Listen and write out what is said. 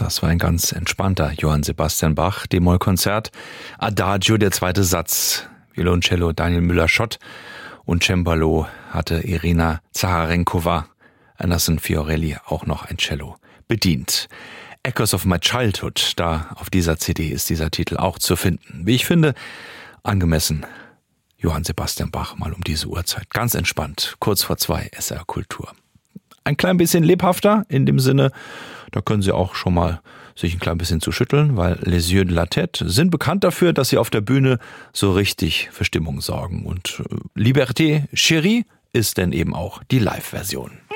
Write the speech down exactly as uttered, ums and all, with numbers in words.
Das war ein ganz entspannter Johann Sebastian Bach, D-Moll-Konzert. Adagio, der zweite Satz. Violoncello Daniel Müller-Schott und Cembalo hatte Irina Zacharenkova. Anderson Fiorelli auch noch ein Cello bedient. Echoes of My Childhood, da auf dieser C D ist dieser Titel auch zu finden. Wie ich finde, angemessen. Johann Sebastian Bach mal um diese Uhrzeit. Ganz entspannt, kurz vor zwei, S R Kultur. Ein klein bisschen lebhafter in dem Sinne, da können Sie auch schon mal sich ein klein bisschen zu schütteln, weil Les Yeux de la Tête sind bekannt dafür, dass sie auf der Bühne so richtig für Stimmung sorgen. Und Liberté Chérie ist denn eben auch die Live-Version.